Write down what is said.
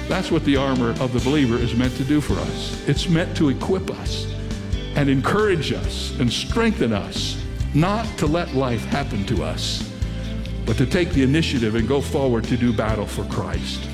That's what the armor of the believer is meant to do for us. It's meant to equip us and encourage us and strengthen us, not to let life happen to us, but to take the initiative and go forward to do battle for Christ.